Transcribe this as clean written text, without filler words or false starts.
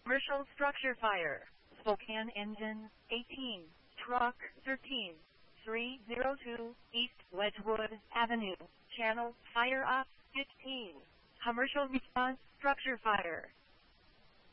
Commercial structure fire. Spokane engine, 18. Truck, 13. 302 East Wedgwood Avenue. Channel, fire up, 15. Commercial response, structure fire.